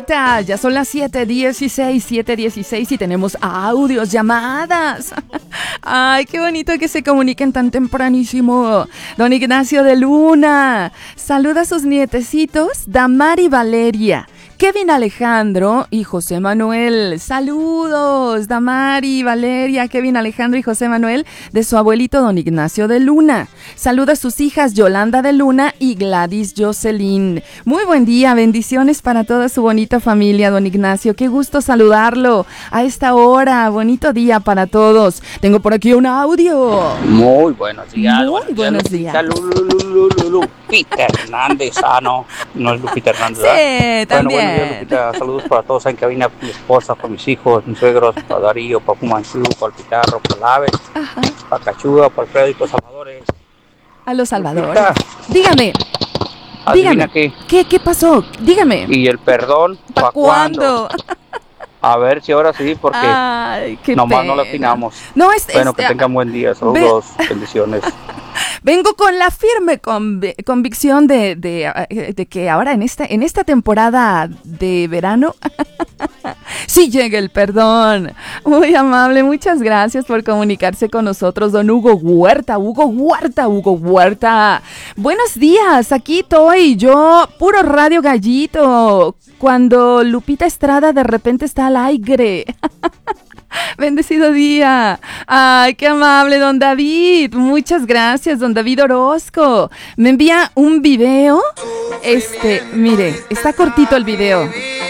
ahorita. Ya son las 7:16 y tenemos audios, llamadas. Ay, qué bonito que se comuniquen tan tempranísimo. Don Ignacio de Luna. Saluda a sus nietecitos, Damari Valeria, Kevin Alejandro y José Manuel. Saludos, Damari, Valeria, Kevin Alejandro y José Manuel, de su abuelito don Ignacio de Luna. Saluda a sus hijas Yolanda de Luna y Gladys Jocelyn. Muy buen día, bendiciones para toda su bonita familia, don Ignacio. Qué gusto saludarlo a esta hora. Bonito día para todos. Tengo por aquí un audio. Muy buenos días. Muy buenos días. Lupita Hernández. No es Lupita Hernández. Sí, también. Buenos días, Lupita. Saludos para todos en cabina, mi esposa, para mis hijos, mis suegros, para Darío, para Pumanchú, para el Pitarro, para la Ave, para Cachuga, para Alfredo y para Salvadores. A los Salvadores. Lupita, dígame. ¿Qué pasó? Dígame. ¿Y el perdón para cuándo? A ver si ahora sí, porque nomás no le afinamos. No, que tengan buen día. Saludos, bendiciones. Vengo con la firme convicción de que ahora en esta temporada de verano sí llega el perdón. Muy amable, muchas gracias por comunicarse con nosotros, don Hugo Huerta. Buenos días, aquí estoy yo, puro Radio Gallito, cuando Lupita Estrada de repente está al aire. Bendecido día. Ay, qué amable, don David. Muchas gracias, don David Orozco. Me envía un video. Mire, está cortito el video,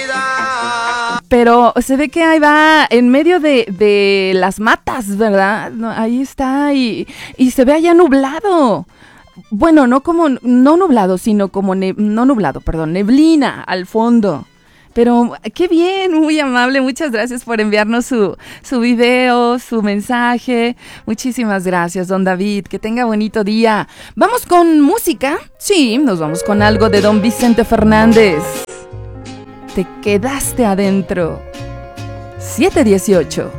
pero se ve que ahí va en medio de las matas, ¿verdad? No, ahí está y se ve allá nublado. Bueno, no nublado, sino como neblina al fondo. Pero qué bien, muy amable, muchas gracias por enviarnos su video, su mensaje. Muchísimas gracias, don David, que tenga bonito día. ¿Vamos con música? Sí, nos vamos con algo de don Vicente Fernández. Te quedaste adentro. 7:18.